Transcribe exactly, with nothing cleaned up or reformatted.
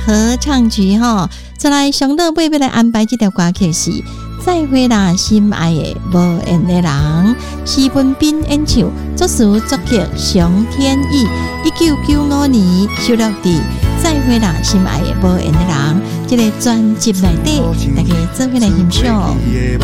合唱曲哈。再来上到尾要来安排这条歌曲是再会啦，心爱的无缘的人，施文彬演唱，作词作曲熊天意，一九九五年收录伫再会啦，心爱的无缘的人这个专辑内底，大家做伙来欣赏。